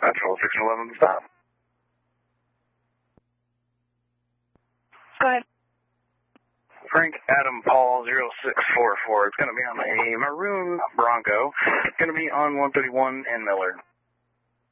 Central 611, stop. Go ahead. Frank Adam Paul 0644. It's going to be on a maroon Bronco. It's going to be on 131 and Miller.